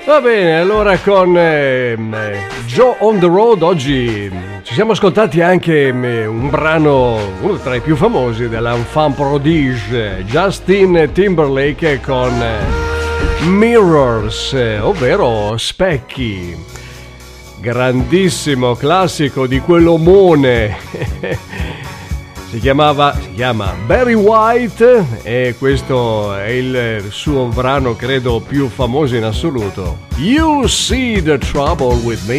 Va bene, allora con Joe on the Road oggi ci siamo ascoltati anche un brano, uno tra i più famosi dell'enfant prodige Justin Timberlake con Mirrors, ovvero specchi. Grandissimo classico di quell'omone. Si chiama Barry White e questo è il suo brano credo più famoso in assoluto. You See the Trouble with Me.